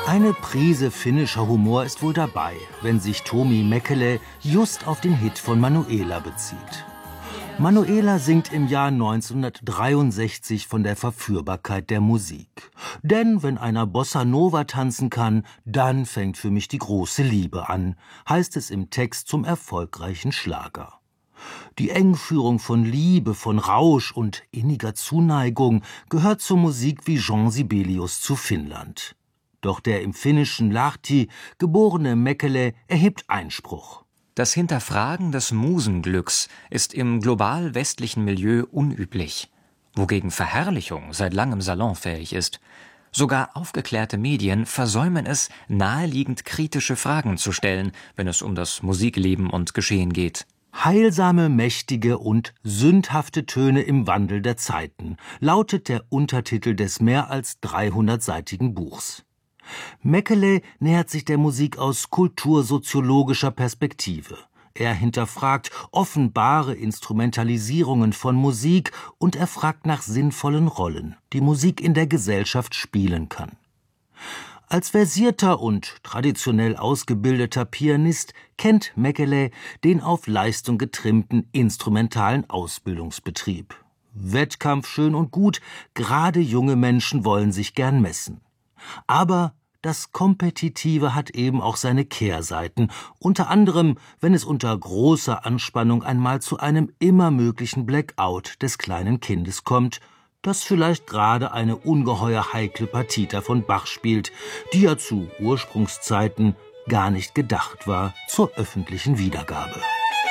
Eine Prise finnischer Humor ist wohl dabei, wenn sich Tomi Mäkelä just auf den Hit von Manuela bezieht. Manuela singt im Jahr 1963 von der Verführbarkeit der Musik. Denn wenn einer Bossa Nova tanzen kann, dann fängt für mich die große Liebe an, heißt es im Text zum erfolgreichen Schlager. Die Engführung von Liebe, von Rausch und inniger Zuneigung gehört zur Musik wie Jean Sibelius zu Finnland. Doch der im finnischen Lahti geborene Mäkelä erhebt Einspruch. Das Hinterfragen des Musenglücks ist im global westlichen Milieu unüblich, wogegen Verherrlichung seit langem salonfähig ist. Sogar aufgeklärte Medien versäumen es, naheliegend kritische Fragen zu stellen, wenn es um das Musikleben und Geschehen geht. Heilsame, mächtige und sündhafte Töne im Wandel der Zeiten, lautet der Untertitel des mehr als 300-seitigen Buchs. Mäkelä nähert sich der Musik aus kultursoziologischer Perspektive. Er hinterfragt offenbare Instrumentalisierungen von Musik und er fragt nach sinnvollen Rollen, die Musik in der Gesellschaft spielen kann. Als versierter und traditionell ausgebildeter Pianist kennt Mäkelä den auf Leistung getrimmten instrumentalen Ausbildungsbetrieb. Wettkampf schön und gut, gerade junge Menschen wollen sich gern messen. Aber das Kompetitive hat eben auch seine Kehrseiten, unter anderem, wenn es unter großer Anspannung einmal zu einem immer möglichen Blackout des kleinen Kindes kommt, das vielleicht gerade eine ungeheuer heikle Partita von Bach spielt, die ja zu Ursprungszeiten gar nicht gedacht war zur öffentlichen Wiedergabe.